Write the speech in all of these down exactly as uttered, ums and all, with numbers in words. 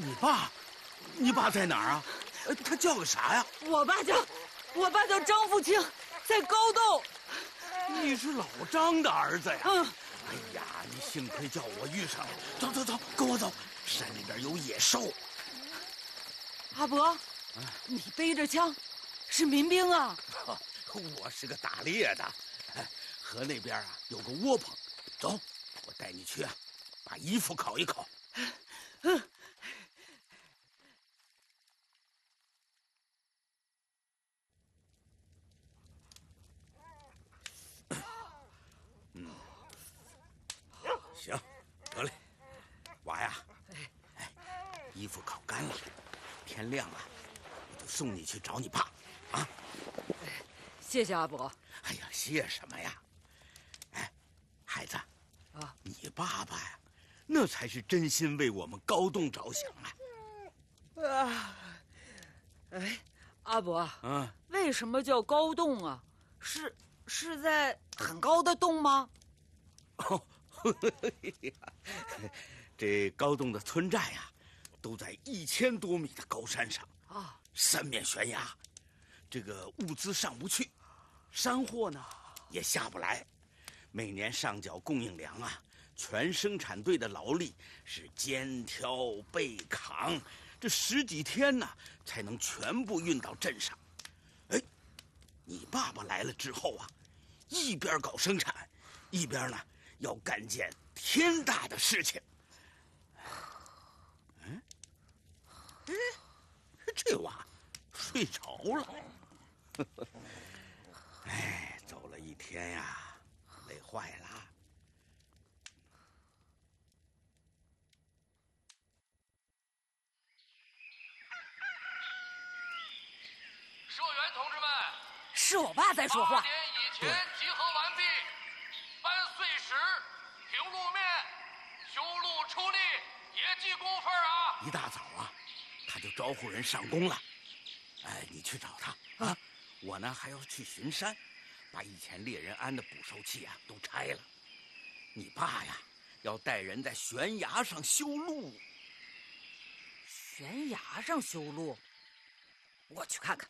你爸，你爸在哪儿啊？呃，他叫个啥呀？ 我爸叫，我爸叫张富清，在高洞。 你是老张的儿子呀？ 嗯。 哎呀，你幸亏叫我遇上了。走走走，跟我走，山里边有野兽。 阿伯，啊、你背着枪，是民兵啊？ 我是个打猎的，河那边啊有个窝棚，走，我带你去啊，把衣服烤一烤。嗯。嗯，行，得嘞，娃呀，哎，衣服烤干了，天亮了，我就送你去找你爸，啊。 谢谢阿伯。 哎呀，谢什么呀？哎，孩子，啊，你爸爸呀，那才是真心为我们高洞着想啊！ 啊，哎，阿伯， 嗯， 为什么叫高洞啊？是是在很高的洞吗？ 哦，呵呵呵这高洞的村寨呀，都在一千多米的高山上啊，三面悬崖，这个物资上不去。山货呢也下不来，每年上缴供应粮啊，全生产队的劳力是肩挑背扛，这十几天呢才能全部运到镇上。哎，你爸爸来了之后啊，一边搞生产，一边呢要干件天大的事情。嗯，哎，这娃睡着了。哎，走了一天呀，累坏了。 社员同志们， 是我爸在说话。 八点以前集合完毕，搬碎石、平路面、修路出力，也记工分啊！ 一大早啊，他就招呼人上工了。哎，你去找他啊！我呢还要去巡山，把以前猎人安的捕兽器啊都拆了。你爸呀，要带人在悬崖上修路。 悬崖上修路？我去看看。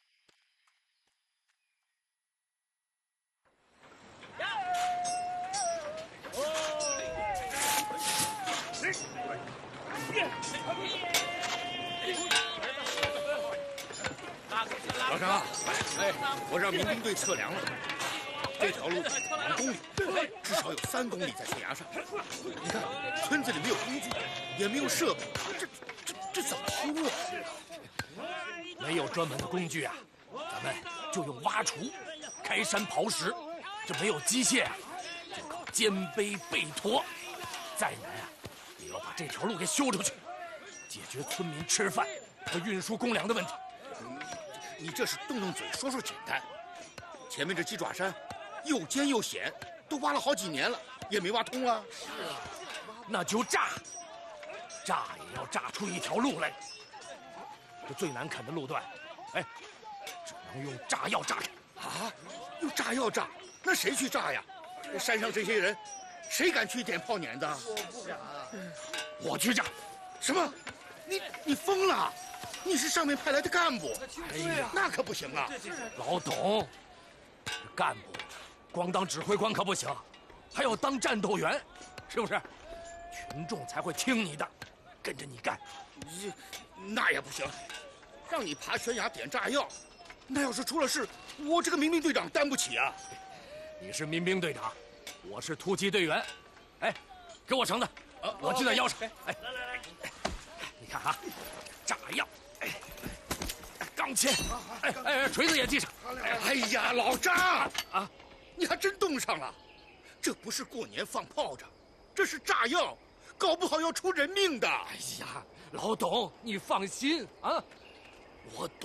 老张啊，哎，我让民兵队测量了，这条路五公里，至少有三公里在悬崖上。你看，村子里没有工具，也没有设备，这这这怎么修啊？ 没有专门的工具啊，咱们就用挖锄、开山刨石。这没有机械啊，就靠肩背背驮。再难啊，也要把这条路给修出去，解决村民吃饭和运输公粮的问题。 你这是动动嘴说说简单，前面这鸡爪山又尖又险，都挖了好几年了，也没挖通啊。 是啊，那就炸，炸也要炸出一条路来。这最难啃的路段，哎，只能用炸药炸开。 啊，用炸药炸？那谁去炸呀？山上这些人，谁敢去点炮碾子？ 我不敢，我去炸。 什么？你你疯了？你是上面派来的干部， 哎呀， 那可不行啊！ 老董，干部光当指挥官可不行，还要当战斗员，是不是？群众才会听你的，跟着你干。 你那也不行，让你爬悬崖点炸药，那要是出了事，我这个民兵队长担不起啊！ 你是民兵队长，我是突击队员。哎，给我绳子，啊、我系在腰上。哎，来来来，你看啊，炸药。钢钎，哎哎，锤子也系上。 哎呀，老张啊，你还真冻上了。这不是过年放炮仗，这是炸药，搞不好要出人命的。 哎呀，老董，你放心啊，我懂。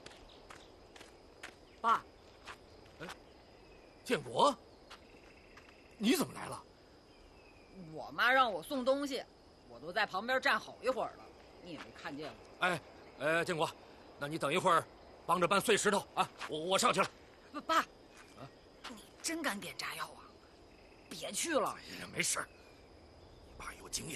爸， 哎，建国，你怎么来了？ 我妈让我送东西，我都在旁边站好一会儿了，你也没看见我。 哎，呃，建国。那你等一会儿，帮着搬碎石头啊！我我上去了。 爸，啊，你真敢点炸药啊？别去了。 哎呀，没事。